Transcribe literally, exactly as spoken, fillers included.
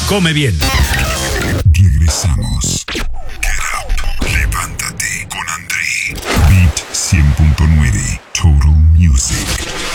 come bien. Regresamos. Get up. Levántate con André. Beat cien punto nueve. Total Music.